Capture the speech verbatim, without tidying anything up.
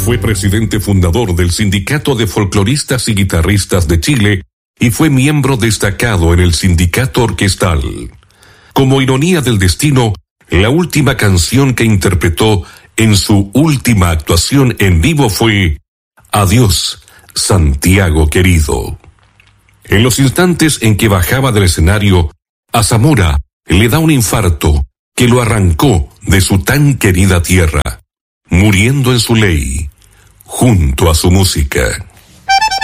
Fue presidente fundador del Sindicato de Folcloristas y Guitarristas de Chile y fue miembro destacado en el Sindicato Orquestal. Como ironía del destino, la última canción que interpretó en su última actuación en vivo fue Adiós, Santiago querido. En los instantes en que bajaba del escenario, a Zamora le da un infarto que lo arrancó de su tan querida tierra, muriendo en su ley, junto a su música.